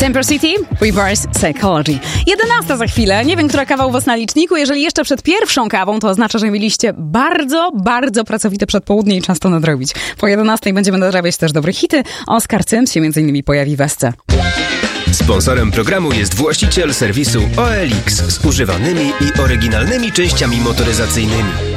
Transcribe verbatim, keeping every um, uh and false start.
Temper City, Reverse Psychology. jedenasta za chwilę. Nie wiem, która kawa u was na liczniku. Jeżeli jeszcze przed pierwszą kawą, to oznacza, że mieliście bardzo, bardzo pracowite przedpołudnie i czas to nadrobić. Po jedenastej będziemy nadrabiać też dobre hity. Oskar Cym się między innymi pojawi w Esce. Sponsorem programu jest właściciel serwisu O L X z używanymi i oryginalnymi częściami motoryzacyjnymi.